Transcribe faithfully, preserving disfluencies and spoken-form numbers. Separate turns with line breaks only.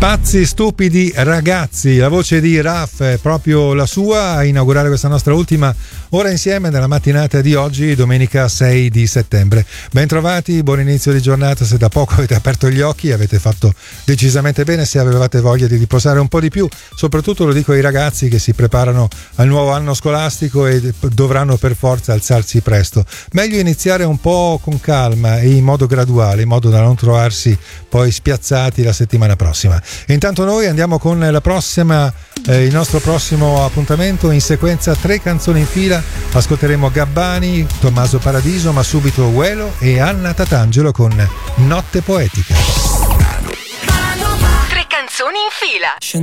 Pazzi, stupidi, ragazzi, la voce di Raf è proprio la sua a inaugurare questa nostra ultima ora insieme nella mattinata di oggi, domenica sei di settembre. Bentrovati, buon inizio di giornata. Se da poco avete aperto gli occhi avete fatto decisamente bene. Se avevate voglia di riposare un po' di più, soprattutto lo dico ai ragazzi che si preparano al nuovo anno scolastico e dovranno per forza alzarsi presto, meglio iniziare un po' con calma e in modo graduale, in modo da non trovarsi poi spiazzati la settimana prossima. Intanto noi andiamo con la prossima, eh, il nostro prossimo appuntamento. In sequenza tre canzoni in fila. Ascolteremo Gabbani, Tommaso Paradiso, ma subito Uelo e Anna Tatangelo con Notte Poetica.
Tre canzoni in fila.